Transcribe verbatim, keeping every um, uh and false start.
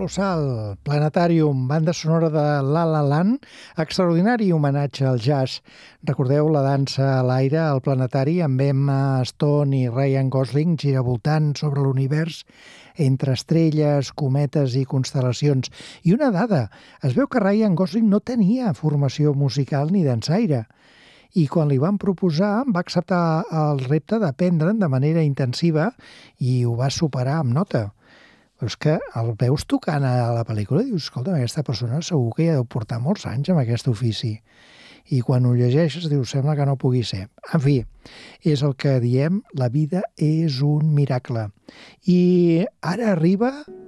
Colossal, Planetarium, banda sonora de La La Land, extraordinari homenatge al jazz. Recordeu la dansa a l'aire al planetari amb Emma Stone i Ryan Gosling giravoltant sobre l'univers entre estrelles, cometes i constel·lacions. I una dada, es veu que Ryan Gosling no tenia formació musical ni dansaire. I quan li van proposar va acceptar el repte d'aprendre'n de manera intensiva i ho va superar amb nota. Però és que el veus tocant a la pel·lícula i dius, escolta, aquesta persona segur que hi ha de portar molts anys amb aquest ofici. I quan ho llegeixes dius, sembla que no pugui ser. En fi, és el que diem, la vida és un miracle. I ara arriba